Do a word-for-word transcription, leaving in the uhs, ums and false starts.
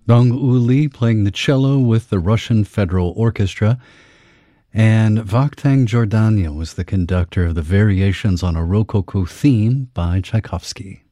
Dong Uli playing the cello with the Russian Federal Orchestra, and Vakhtang Jordania was the conductor of the Variations on a Rococo Theme by Tchaikovsky.